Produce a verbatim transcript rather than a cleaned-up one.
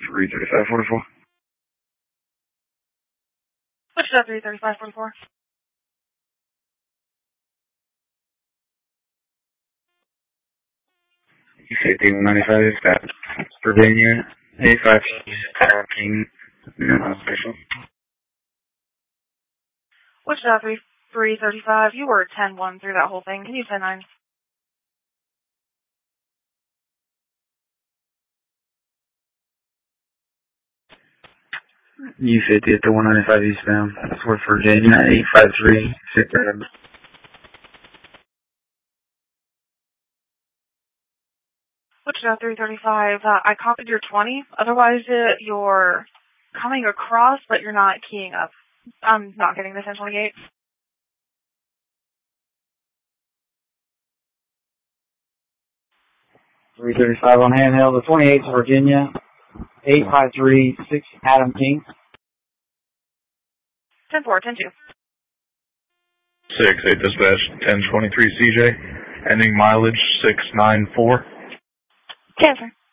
three thirty-five forty-four. Wichita three thirty-five forty-four. U fifty one ninety-five, got Virginia, eight five seventeen, official. Wichita three three thirty-five, you were ten one through that whole thing. Can you ten nine? U fifty at the one ninety-five eastbound, West Virginia, eight five three six seven. Wichita three thirty-five, uh, I copied your twenty. Otherwise, uh, you're coming across, but you're not keying up. I'm not getting the ten twenty-eight. three thirty-five on handheld, the twenty-eight Virginia, eight five three six Adam King. ten four, ten two. six eight dispatch, ten twenty-three C J, ending mileage six nine four. Cancel.